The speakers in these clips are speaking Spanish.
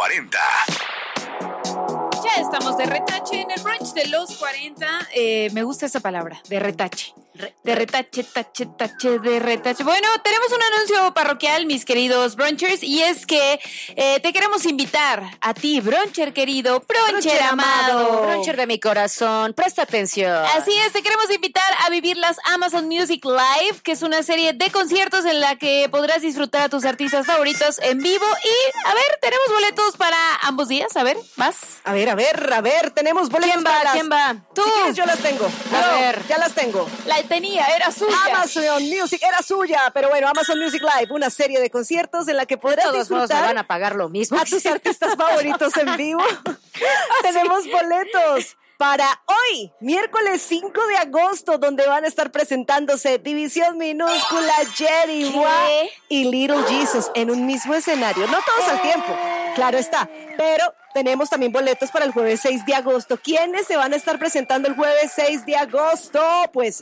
40. Ya estamos de retache en el brunch de los 40. Me gusta esa palabra, de retache. De retache, de retache. Bueno, tenemos un anuncio parroquial, mis queridos brunchers, y es que te queremos invitar a ti, bruncher querido, bruncher amado, bruncher de mi corazón, presta atención. Así es, te queremos invitar a vivir las Amazon Music Live, que es una serie de conciertos en la que podrás disfrutar a tus artistas favoritos en vivo. Y, a ver, tenemos boletos para ambos días. A ver, ¿más? A ver, tenemos boletos. ¿Quién va? Tú. Si quieres, yo las tengo. A ver. Ya las tengo. La tenía, era suya. Amazon Music era suya, pero bueno, Amazon Music Live, una serie de conciertos en la que podrás Todos disfrutar me van a pagar lo mismo. a tus artistas favoritos en vivo. Tenemos boletos para hoy, miércoles 5 de agosto, donde van a estar presentándose División Minúscula, Jerry Mois y Little Jesus en un mismo escenario. No todos al tiempo, claro está, pero tenemos también boletos para el jueves 6 de agosto. ¿Quiénes se van a estar presentando el jueves 6 de agosto? Pues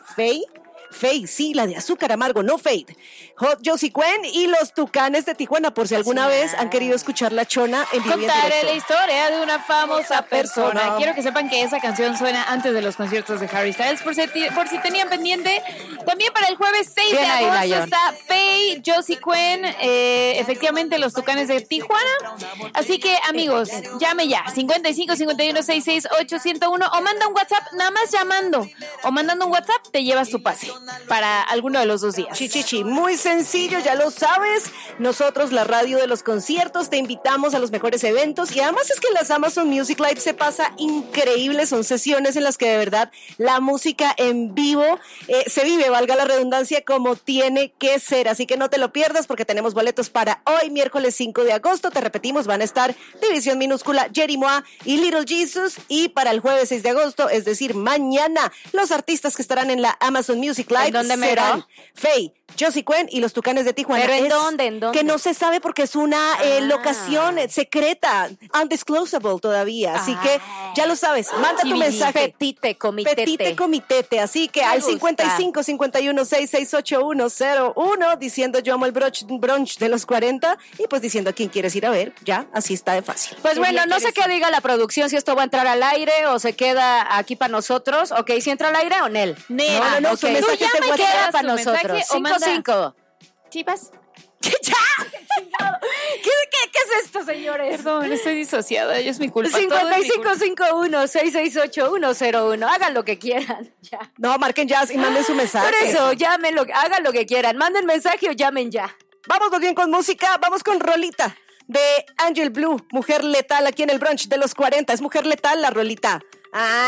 Faye, sí, la de Azúcar Amargo, no Fade. Hot Josie Cuen y los Tucanes de Tijuana, por si alguna vez han querido escuchar La Chona en vivo y en Contaré directo. la historia de una famosa persona. Quiero que sepan que esa canción suena antes de los conciertos de Harry Styles, por si tenían pendiente. También para el jueves 6 Bien de ahí, agosto Lion. está Faye, Josie Cuen, efectivamente los Tucanes de Tijuana. Así que, amigos, llame ya, 55 51 66 801 o manda un WhatsApp, nada más llamando o mandando un WhatsApp te llevas tu pase para alguno de los 2 días. Chichichi, muy sencillo, ya lo sabes. Nosotros, la radio de los conciertos, te invitamos a los mejores eventos y además es que en las Amazon Music Live se pasa increíble. Son sesiones en las que de verdad la música en vivo se vive, valga la redundancia, como tiene que ser. Así que no te lo pierdas porque tenemos boletos para hoy, miércoles 5 de agosto. Te repetimos, van a estar División Minúscula, Jerry Mois y Little Jesus. Y para el jueves 6 de agosto, es decir, mañana, los artistas que estarán en la Amazon Music Live ¿En dónde mero? serán Faye, Josie Cuen y los Tucanes de Tijuana. ¿Pero en Es dónde? ¿En dónde? Que no se sabe porque es una locación secreta, undisclosable todavía. Así que ya lo sabes, manda tu mensaje. Petite Comitete. Así que al 55 51 66 8101 diciendo yo amo el brunch de los 40 y pues diciendo a quién quieres ir a ver. Ya, así está de fácil. Pues bueno, no sé qué diga la producción, si esto va a entrar al aire o se queda aquí para nosotros. Ok, ¿si entra al aire o Nel? Nel. No, ok. su mensaje Tú ya de me WhatsApp. queda para Tu mensaje nosotros. o manda- 5-5. Chivas. ¿Qué es esto, señores? Perdón, estoy disociada, es mi culpa. Todo es mi culpa. 5551-668-101. Hagan lo que quieran. Ya. No, marquen ya y manden su mensaje. Por eso, llámenlo, hagan lo que quieran. Manden mensaje o llamen ya. Vamos bien con música, vamos con rolita de Angel Blue, Mujer Letal, aquí en el brunch de los 40. Es Mujer Letal la rolita.